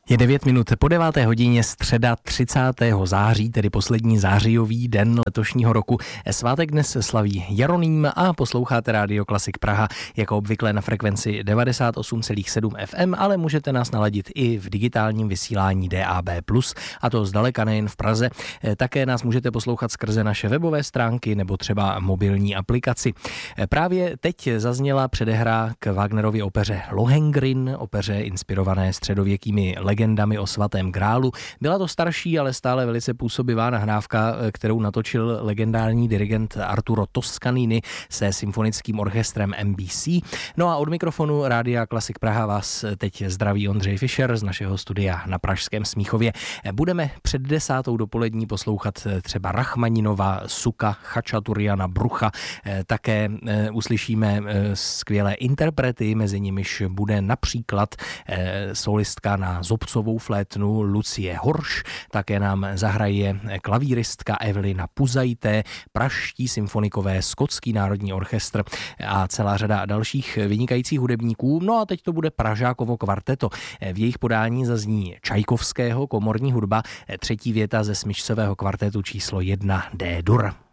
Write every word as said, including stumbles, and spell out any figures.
Je devět minut po deváté hodině, středa třicátého září, tedy poslední zářijový den letošního roku. Svátek dnes slaví Jeroným a posloucháte Rádio Klasik Praha jako obvykle na frekvenci devadesát osm celá sedm F M, ale můžete nás naladit i v digitálním vysílání D A B plus, a to zdaleka nejen v Praze. Také nás můžete poslouchat skrze naše webové stránky nebo třeba mobilní aplikaci. Právě teď zazněla předehra k Wagnerově opeře Lohengrin, opeře inspirované středověkými legendami o svatém grálu. Byla to starší, ale stále velice působivá nahrávka, kterou natočil legendární dirigent Arturo Toscanini se symfonickým orchestrem M B C. No a od mikrofonu Rádia Klasik Praha vás teď zdraví Ondřej Fischer z našeho studia na pražském Smíchově. Budeme před desátou dopolední poslouchat třeba Rachmaninova, Suka, Chačaturiana, Brucha. Také uslyšíme skvělé interprety, mezi nimiž bude například solistka na zobcovou flétnu Lucie Horš, také nám zahraje klavíristka Evelina Puzajté, pražští symfonikové, Skotský národní orchestr a celá řada dalších vynikajících hudebníků. No a teď to bude Pražákovo kvarteto. V jejich podání zazní Čajkovského komorní hudba, třetí věta ze smyčcového kvartetu číslo jedna D-dur.